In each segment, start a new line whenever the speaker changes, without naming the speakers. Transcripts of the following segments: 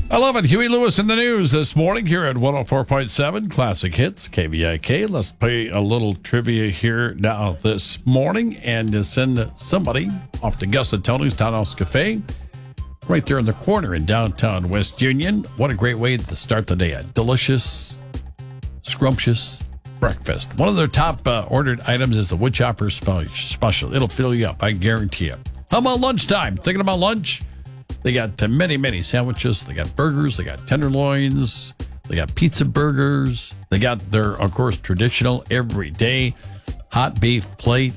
I love it. Huey Lewis in the news this morning here at 104.7 Classic Hits, KVIK. Let's play a little trivia here now this morning and send somebody off to Gus and Tony's Townhouse Cafe right there in the corner in downtown West Union. What a great way to start the day. A delicious, scrumptious breakfast. One of their top ordered items is the Woodchopper Special. It'll fill you up, I guarantee you. How about lunchtime? Thinking about lunch? They got many, many sandwiches. They got burgers. They got tenderloins. They got pizza burgers. They got their, of course, traditional everyday hot beef plate.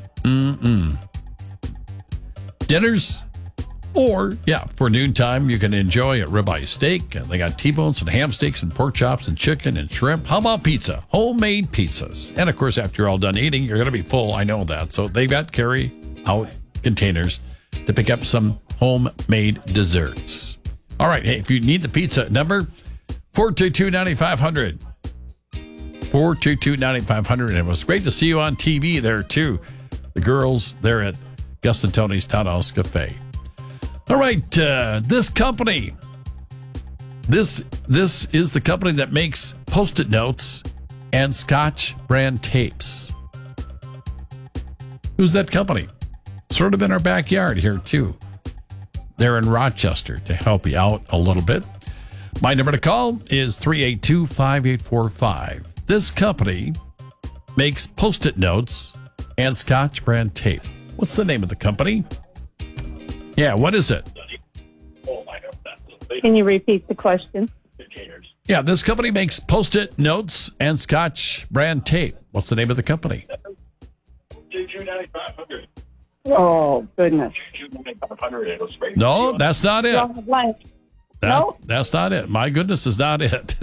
Dinners. Or, for noontime, you can enjoy a ribeye steak. They got T-bones and ham steaks and pork chops and chicken and shrimp. How about pizza? Homemade pizzas. And, of course, after you're all done eating, you're going to be full. I know that. So they got carry-out containers to pick up some homemade desserts. All right. Hey, if you need the pizza, number 422-9500. 422-9500. And it was great to see you on TV there, too. The girls there at Gus and Tony's Townhouse Cafe. All right. This company. This is the company that makes Post-it notes and Scotch brand tapes. Who's that company? Sort of in our backyard here, too. They're in Rochester to help you out a little bit. My number to call is 382-5845. This company makes Post-it notes and Scotch brand tape. What's the name of the company? Yeah, what is it?
Can you repeat the question?
Yeah, this company makes Post-it notes and Scotch brand tape. What's the name of the company?
Oh, goodness.
No, that's not it.
No?
That's not it. My goodness is not it.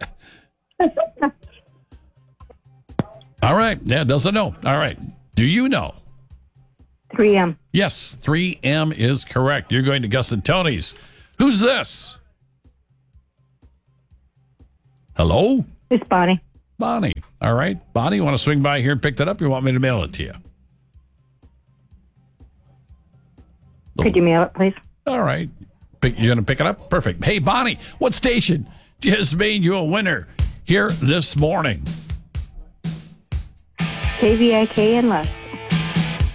All right. Yeah, doesn't know. All right. Do you know?
3M.
Yes, 3M is correct. You're going to Gus and Tony's. Who's this? Hello?
It's Bonnie.
Bonnie. All right. Bonnie, you want to swing by here and pick that up? Or you want me to mail it to you?
Could you mail it, please?
All right. You're going to pick it up? Perfect. Hey, Bonnie, what station just made you a winner here this morning?
KVIK in Leicester.